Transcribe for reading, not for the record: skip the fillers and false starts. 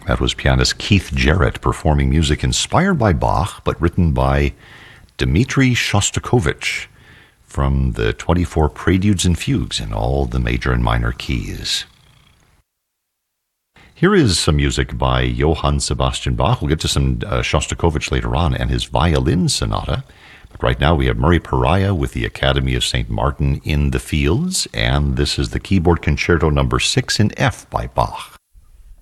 That was pianist Keith Jarrett performing music inspired by Bach, but written by Dmitri Shostakovich from the 24 Preludes and Fugues in all the major and minor keys. Here is some music by Johann Sebastian Bach. We'll get to some Shostakovich later on and his violin sonata. But right now we have Murray Pariah with the Academy of St. Martin in the Fields, and this is the Keyboard Concerto No. 6 in F by Bach.